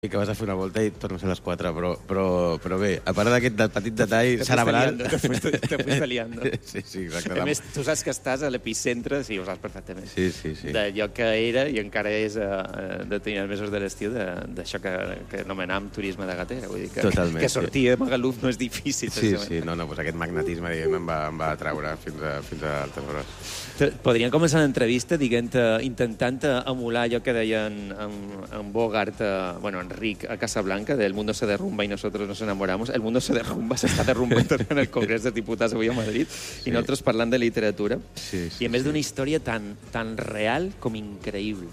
i que vas a fer una volta i tornes a les 4, però bé, a part d'aquest petit detall cerebral... Te fuiste liando. Sí, exacte. A més, tu saps que estàs a l'epicentre, sí, ho saps perfectament. Sí. D'allò que era i encara és de determinats mesos de l'estiu, d'això que anomenàvem turisme de gatera. Vull dir que sortir de Magaluf no és difícil. Sí, doncs aquest magnetisme, diguem, em va atraure fins a altes hores. Podríem començar l'entrevista intentant emular allò que deien en Bogart, Enric a Casablanca, del mundo se derrumba y nosotros nos enamoramos. El mundo se derrumba, s'està derrumbant en el Congrés de Diputats avui a Madrid, i nosaltres parlant de literatura. I a més d'una història tan real com increïble.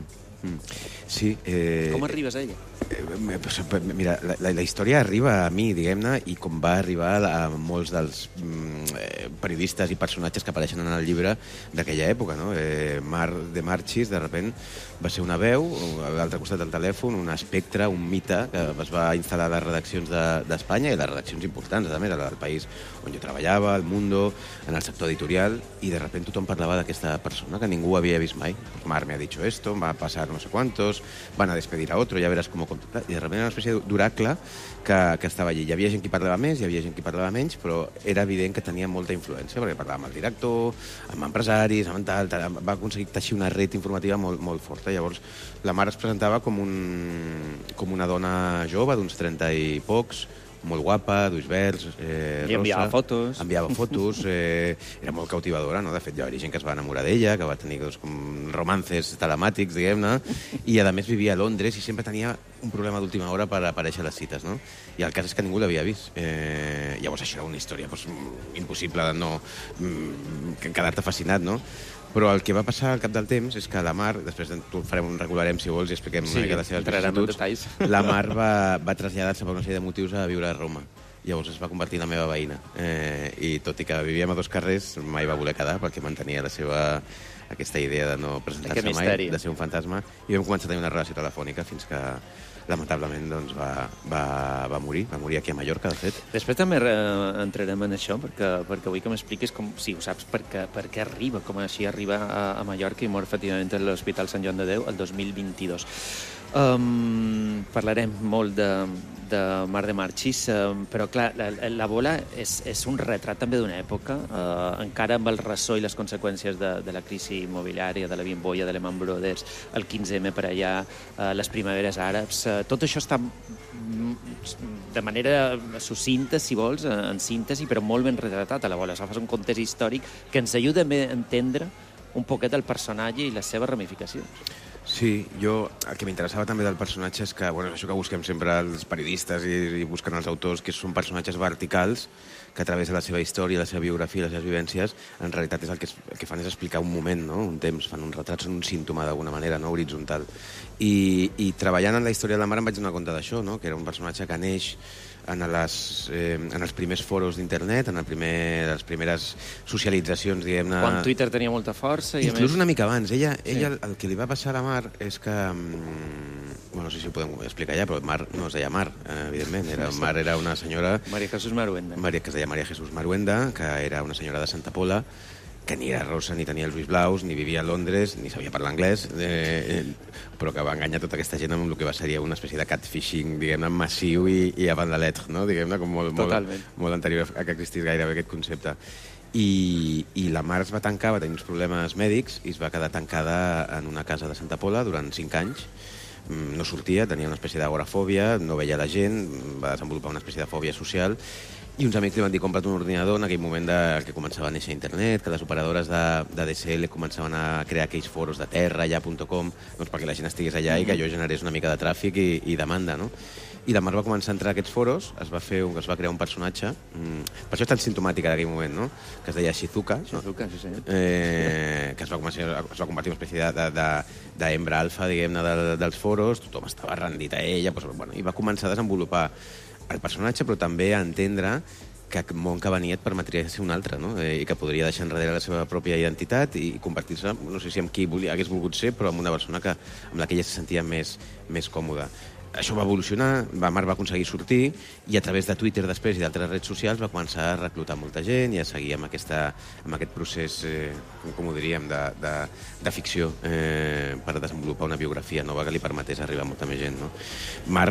Sí. Com arribes a ella? Mira, la història arriba a mi, diguem-ne, i com va arribar a molts dels periodistes i personatges que apareixen en el llibre d'aquella època, no? De Marchis, de repent, va ser una veu, a l'altre costat del telèfon, un espectre, un mite, que es va instal·lar a les redaccions d'Espanya i les redaccions importants, a més, del país on jo treballava, al Mundo, en el sector editorial, i de repent tothom parlava d'aquesta persona que ningú havia vist mai. Mar me ha dicho esto, va a pasar no sé cuántos, van a despedir a otro, ya verás cómo contactar. I de repente era una espècie d'oracle que estava allí. Hi havia gent que parlava més, hi havia gent que parlava menys, però era evident que tenia molta influència, perquè parlava amb el director, amb empresaris, amb tal, va aconseguir teixir una red informativa molt forta. Llavors, la Mar es presentava com una dona jove, d'uns 30 i pocs, molt guapa, d'ulls verds, rosa. I enviava fotos. Era molt cautivadora, no? De fet, hi havia gent que es va enamorar d'ella, que va tenir com romances telemàtics, diguem-ne, i a més vivia a Londres i sempre tenia un problema d'última hora per aparèixer a les cites, no? I el cas és que ningú l'havia vist. Llavors això era una història impossible de no quedar-te fascinat, no? Però el que va passar al cap del temps és que la Mar, després regularem, si vols, i expliquem una mica les seves vicissituds, la Mar va traslladar-se per una sèrie de motius a viure a Roma. Llavors es va convertir en la meva veïna. I tot i que vivíem a 2 carrers, mai va voler quedar perquè mantenia aquesta idea de no presentar-se mai, de ser un fantasma. I vam començar a tenir una relació telefònica fins que lamentablement va morir aquí a Mallorca, de fet. Després també entrarem en això, perquè vull que m'expliquis si ho saps, per què arriba, com així arriba a Mallorca i mor efectivament a l'Hospital Sant Joan de Déu el 2022. Parlarem molt de Mar de Marchis, però clar, la bola és un retrat també d'una època, encara amb el ressò i les conseqüències de la crisi immobiliària, de la bimbolla, de Lehman Brothers, el 15M per allà, les primaveres àrabs, tot això està de manera sucinta, si vols, en síntesi, però molt ben retratat a la bola. Fas un context històric que ens ajuda a entendre un poquet el personatge i les seves ramificacions. Sí, el que m'interessava també del personatge és que, això que busquem sempre els periodistes i busquen els autors, que són personatges verticals que a través de la seva història, la seva biografia, les seves vivències, en realitat el que fan és explicar un moment, no? Un temps, fan un retrat, són un símptoma d'alguna manera, no? Horitzontal. I treballant en la història de la Mar em vaig donar compte d'això, no? Que era un personatge que neix en els primers foros d'internet, en les primeres socialitzacions, diguem-ne... Quan Twitter tenia molta força... Inclús una mica abans. Ella el que li va passar a la Mar és que... no sé si ho podem explicar ja, però Mar no es deia Mar, evidentment. Mar era una senyora... María Jesús Maruenda. Que es deia María Jesús Maruenda, que era una senyora de Santa Pola, que ni era rosa, ni tenia els ulls blaus, ni vivia a Londres, ni sabia parlar anglès, però que va enganyar tota aquesta gent amb el que seria una espècie de catfishing, diguem-ne, massiu i avant la lettre, no? Diguem-ne, com molt anterior a que existís gairebé aquest concepte. I la Mar es va tancar, va tenir uns problemes mèdics i es va quedar tancada en una casa de Santa Pola durant 5 anys. No sortia, tenia una espècie d'agorafòbia, no veia la gent, va desenvolupar una espècie de fòbia social. I uns amics li van dir, compra't un ordinador en aquell moment que començava a néixer internet, que les operadores de DSL començaven a crear aquells foros de terra, allà.com, doncs perquè la gent estigués allà i que allò generés una mica de tràfic i demanda, no? I la Mar va començar a entrar a aquests foros, es va crear un personatge, per això és tan simptomàtica d'aquell moment, no? Que es deia Shizuka, no? Shizuka, sí senyor. Que es va convertir en una espècie d'hembra alfa, diguem-ne, dels foros, tothom estava rendit a ella, i va començar a desenvolupar el personatge, però també a entendre que el món que venia et permetria ser un altre, no? I que podria deixar enrere la seva pròpia identitat i convertir-se, no sé si amb qui hagués volgut ser, però amb una persona amb la que ella se sentia més còmoda. Això va evolucionar, la Mar va aconseguir sortir i a través de Twitter després i d'altres redes socials va començar a reclutar molta gent i a seguir amb aquest procés, com ho diríem, de ficció per desenvolupar una biografia nova que li permetés arribar a molta més gent, no? Mar